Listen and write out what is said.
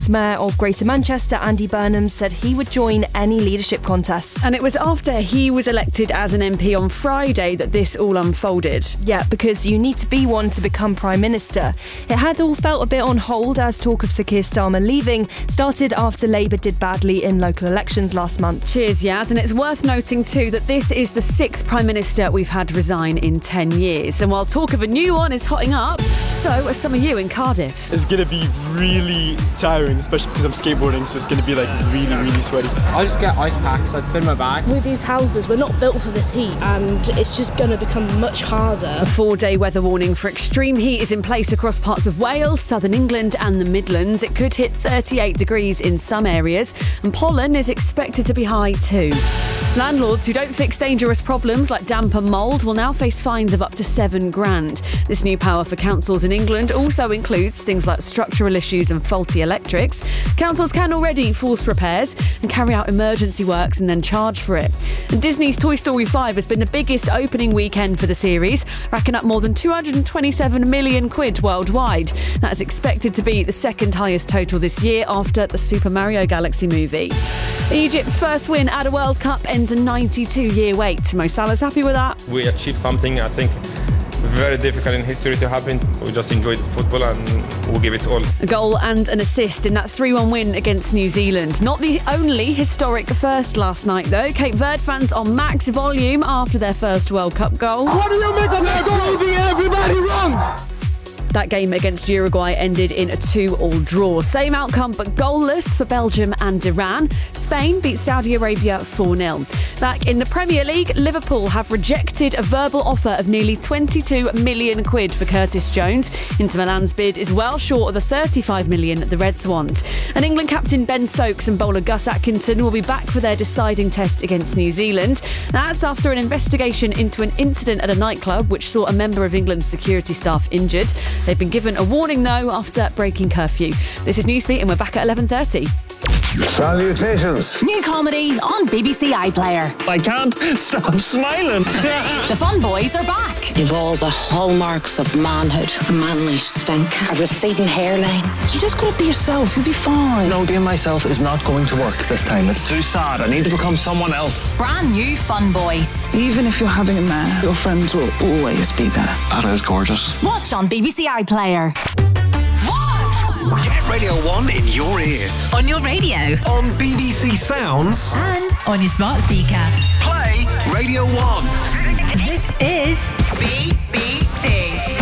Mayor of Greater Manchester, Andy Burnham, said he would join any leadership contest. And it was after he was elected as an MP on Friday that this all unfolded. Yeah, because you need to be one to become Prime Minister. It had all felt a bit on hold as talk of Sir Keir Starmer leaving started after Labour did badly in local elections last month. Cheers, Yaz. And it's worth noting too that this is the 6th Prime Minister we've had resign in 10 years. And while talk of a new one is hotting up, so are some of you in Cardiff. It's going to be really tiring, especially because I'm skateboarding, so it's going to be like really, really sweaty. I just get ice packs, I put in my bag. With these houses, we're not built for this heat, and it's just going to become much harder. A 4-day weather warning for extreme heat is in place across parts of Wales, southern England and the Midlands. It could hit 38 degrees in some areas, and pollen is expected to be high too. Landlords who don't fix dangerous problems like damp and mould will now face fines of up to £7,000. This new power for councils in England also includes things like structural issues and faulty electrics. Councils can already force repairs and carry out emergency works and then charge for it. And Disney's Toy Story 5 has been the biggest opening weekend for the series, racking up more than £227 million worldwide. That is expected to be the second highest total this year after the Super Mario Galaxy movie. Egypt's first win at a World Cup ends a 92-year wait. Mo Salah's happy with that. We achieved something, I think, very difficult in history to happen. We just enjoyed football and we'll give it all. A goal and an assist in that 3-1 win against New Zealand. Not the only historic first last night, though. Cape Verde fans on max volume after their first World Cup goal. What do you make of that? Proving everybody wrong! That game against Uruguay ended in a 2-2 draw. Same outcome, but goalless for Belgium and Iran. Spain beat Saudi Arabia 4-0. Back in the Premier League, Liverpool have rejected a verbal offer of nearly £22 million for Curtis Jones. Inter Milan's bid is well short of the £35 million the Reds want. And England captain Ben Stokes and bowler Gus Atkinson will be back for their deciding test against New Zealand. That's after an investigation into an incident at a nightclub which saw a member of England's security staff injured. They've been given a warning, though, after breaking curfew. This is Newsbeat, and we're back at 11:30. Salutations. New comedy on BBC iPlayer. I can't stop smiling. The Fun Boys are back. You've all the hallmarks of manhood. A manly stink. A receding hairline. You just gotta be yourself, you'll be fine. No, being myself is not going to work this time. It's too sad. I need to become someone else. Brand new Fun Boys. Even if you're having a mare, your friends will always be there. That is gorgeous. Watch on BBC iPlayer. Get Radio 1 in your ears. On your radio. On BBC Sounds. And on your smart speaker. Play Radio 1. This is BBC.